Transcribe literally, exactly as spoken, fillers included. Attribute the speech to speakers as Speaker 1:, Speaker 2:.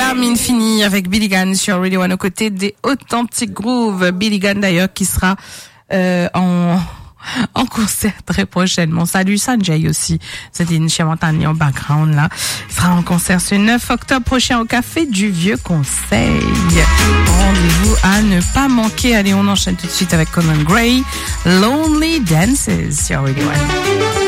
Speaker 1: Slam Infini avec Billy Gunn sur Radio One aux côtés des Authentic Groove. Billy Gunn d'ailleurs qui sera euh, en en concert très prochainement. Salut Sanjay aussi. C'était une Chiamantani en background là. Il sera en concert ce neuf octobre prochain au Café du Vieux Conseil. Rendez-vous à ne pas manquer. Allez, on enchaîne tout de suite avec Conan Gray. Lonely Dances sur Radio One.